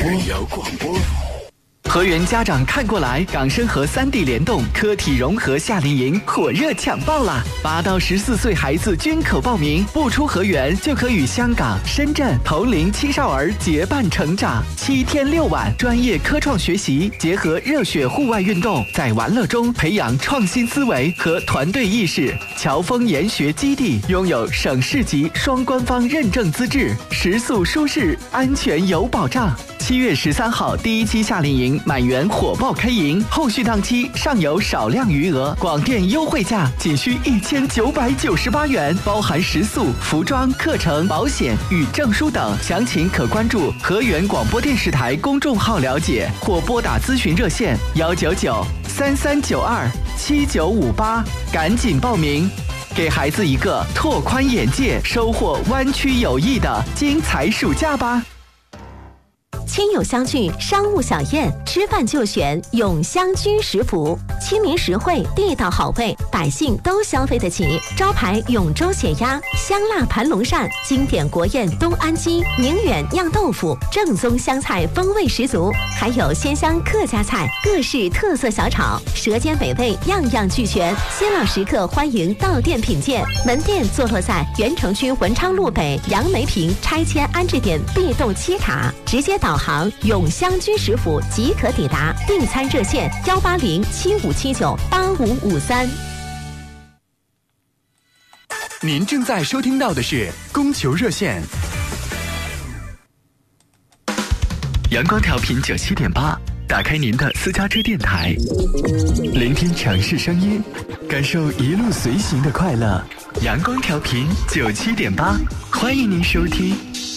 旅游广播。 河源家长看过来，港深合3D 联动科体融合夏令营火热抢报啦！8到14岁孩子均可报名，不出河源就可与香港、深圳同龄青少儿结伴成长。7天6晚，专业科创学习，结合热血户外运动，在玩乐中培养创新思维和团队意识。侨丰研学基地拥有省市级双官方认证资质，食宿舒适，安全有保障。7月13号第1期夏令营满员火爆开营，后续档期尚有少量余额，广电优惠价仅需1998元，包含食宿、服装、课程、保险与证书等。详情可关注河源广播电视台公众号了解，或拨打咨询热线199-3392-7958，赶紧报名，给孩子一个拓宽眼界、收获湾区友谊的精彩暑假吧。 亲友相聚，商务小宴，吃饭就选永香居食府，亲民实惠，地道好味，百姓都消费得起。招牌永州血鸭、香辣盘龙鳝，经典国宴东安鸡、宁远酿豆腐，正宗湘菜风味十足，还有鲜香客家菜，各式特色小炒，舌尖美味，样样俱全。新老食客欢迎到店品鉴，门店坐落在原城区文昌路北杨梅坪拆迁安置点 B 栋7塔，直接导航永香居食府即可抵达，订餐热线18075798553。 您正在收听到的是供求热线。 阳光调频97.8，打开您的私家车电台，聆听城市声音，感受一路随行的快乐。阳光调频97.8，欢迎您收听。